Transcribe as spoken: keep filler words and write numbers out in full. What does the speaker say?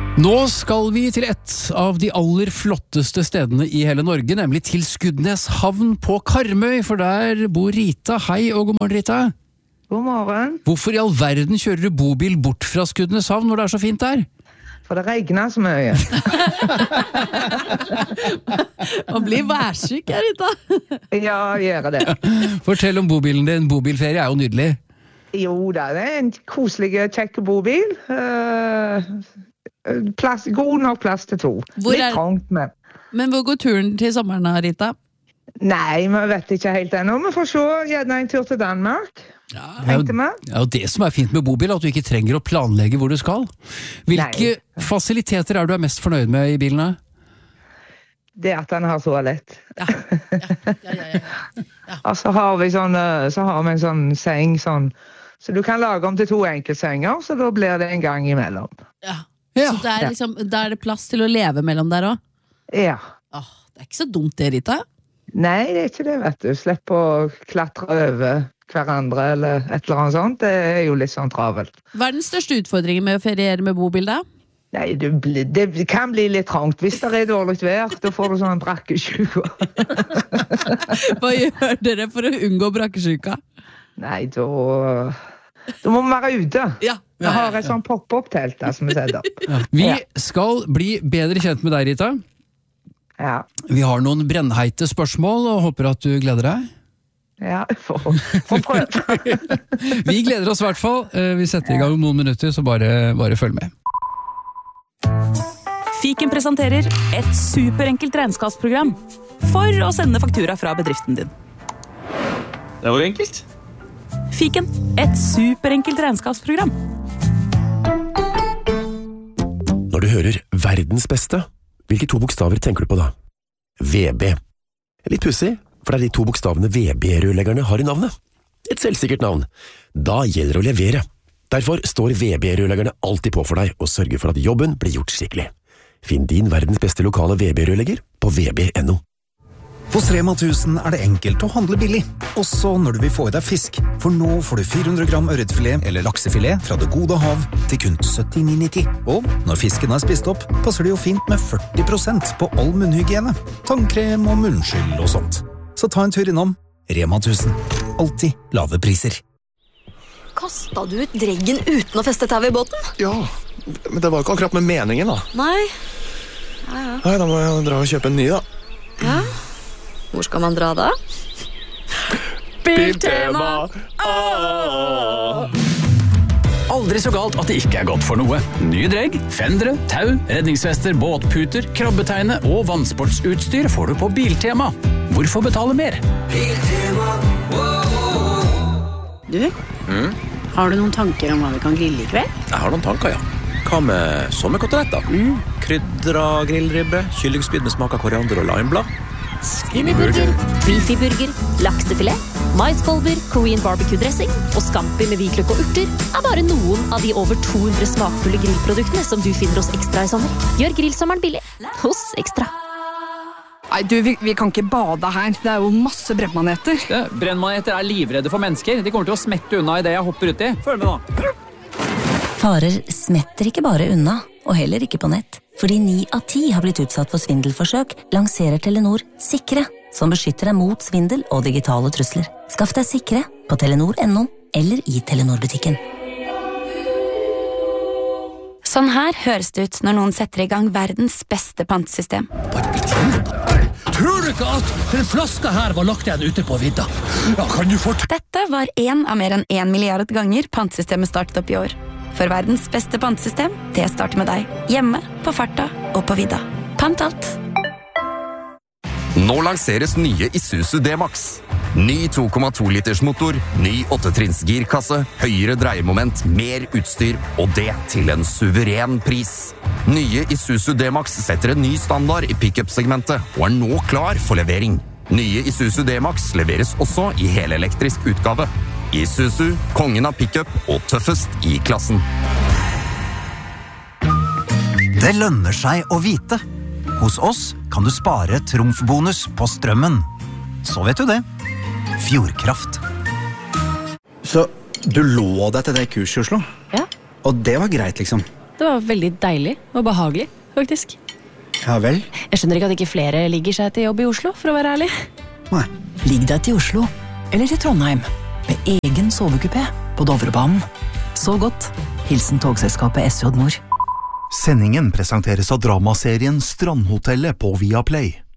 Nå skal vi til et av de aller flotteste stedene i hele Norge, nemlig til Skudenes havn på Karmøy, for der bor Rita. Hei og god morgen, Rita. God morgen. Hvorfor i all verden kjører du bobil bort fra Skudenes havn når det er så fint der? For det regner så mye. Man blir værsyk, jeg, Rita. Ja, gjør det. Fortell om bobilen din. Bobilferie er jo nydelig. Jo da, det er en koselig, kjekk bobil. Uh, plass, god nok plass til to. Hvor Litt er... trangt, men... Men hvor går turen til sommeren, Rita? Nei, vi vet ikke helt ennå. Vi får se, gjerne en tur til Danmark. Ja, det er jo, ja, det som er fint med bobil, at du ikke trenger å planlegge hvor du skal. Hvilke Nei. fasiliteter er du er mest fornøyd med i bilene? Det at den har så lett. Ja, ja, ja, ja, ja. Ja. Og så har vi sånn, så har vi en sånn seng, sånn, så du kan lage om til to enkeltsenger, så da blir det en gang imellom. Ja, ja. Så det er liksom, da er det plass til å leve mellom der også? Ja. Åh, det er ikke så dumt det, Rita. Nei, det er ikke det, vet du. Slipp å klatre over hverandre eller et eller annet sånt. Det er jo litt sånn travelt. Hva er den største utfordringen med å feriere med bobil da? Nei, det, blir, det kan bli litt trangt. Hvis det er dårlig vær, da får du sånn brakkesjuka. Hva gjør dere for å unngå brakkesjuka? Nei, da... Da må vi være ute. Ja. Vi har et sånn pop-up-telt der som vi setter opp. Ja. Vi skal bli bedre kjent med deg, Rita. Ja. Vi har noen brennheite spørsmål og håper at du gleder deg. Ja, for, for prøv. Vi gleder oss i hvert fall. Vi setter i gang om noen minutter, så bare, bare følg med. Fiken presenterer et superenkelt regnskapsprogram for å sende faktura fra bedriften din. Det var enkelt. Fiken, et superenkelt regnskapsprogram. Når du hører verdens beste, hvilke to bokstaver tenker du på da? V B. Litt pussig, for det er de to bokstavene V B-rørleggerne har i navnet. Et selvsikkert navn. Da gjelder det å levere. Derfor står V B-rørleggerne alltid på for deg og sørger for at jobben blir gjort skikkelig. Finn din verdens beste lokale V B-rørlegger på v b punktum no. Hos Rema tusen er det enkelt å handle billig, også når du vil få i deg fisk. For nå får du fire hundre gram ørretfilet eller laksefilet fra det gode hav til kun syttini nitti. Og når fisken er spist opp, passer det jo fint med førti prosent på all munnhygiene, tannkrem og munnskyld og sånt. Så ta en tur innom Rema tusen. Alltid lave priser. Kastet du ut dreggen uten å feste tau i båten? Ja, men det var ikke akkurat med meningen da. Nei. Ja, ja. Nei, da må jeg dra og kjøpe en ny da. Ja. Hvor skal man dra da? Biltema! Aldri så galt at det ikke er godt for noe. Nye dregg, fendere, tau, redningsvester, båtputer, krabbeteine og vannsportsutstyr får du på Biltema. Hvorfor betale mer? Biltema. Du, Mm? har du noen tanker om hva vi kan grille i kveld? Jeg har noen tanker, ja. Hva med sommerkoteletter? Mm. Krydra grillribbe, kyllingspyd med smak av koriander og limeblad. Skinnyburger, beefyburger, laksefilet, maiskolber, Korean barbecue-dressing og scampi med hvitløk og urter er bare noen av de over to hundre smakfulle grillproduktene som du finner hos Ekstra i sommer. Gjør grillsommeren billig hos Ekstra. Nei, du, vi, vi kan ikke bade her. Det er jo masse brennmaneter. Ja, brennmaneter er livredde for mennesker. De kommer til å smette unna i det jeg hopper ut i. Følg med da. Farer smetter ikke bare unna, og heller ikke på nett. Fordi ni av ti har blitt utsatt for svindelforsøk, lanserer Telenor Sikre, som beskytter deg mot svindel og digitale trusler. Skaff deg Sikre på telenor punktum no eller i Telenor-butikken. Sånn her høres det ut når noen setter i gang verdens beste pantesystem. Tror du ikke at den flaska her var lagt igjen ute på vidda? Ja, kan du fort... Dette var en av mer enn en milliard ganger pantesystemet startet opp i år. For verdens beste pantesystem, det starter med deg. Hjemme, på farta og på vidda. Pant alt. Nå lanseres nye Isuzu D-Max. Ny to komma to liters motor, ny åttetrinns girkasse, høyere dreiemoment, mer utstyr, og det til en suveren pris. Nye Isuzu D-Max setter en ny standard i pick-up-segmentet, og er nå klar for levering. Nye Isuzu D-Max leveres også i helelektrisk utgave. Isuzu, kongen av pick-up og tøffest i klassen. Det lønner seg å vite. Hos oss kan du spare trumfbonus på strømmen. Så vet du det. Fjordkraft. Så du lå deg til det kurset i Oslo? Ja. Og det var greit, liksom? Det var veldig deilig og behagelig, faktisk. Ja vel? Jeg skjønner ikke at ikke flere ligger seg til jobb i Oslo, for å være ærlig. Nei. Ligg deg til Oslo, eller til Trondheim, med egen sovekupé på Dovrebanen. Så godt. Hilsen togselskapet S J Nord. Sendingen presenteres av dramaserien Strandhotellet på Viaplay.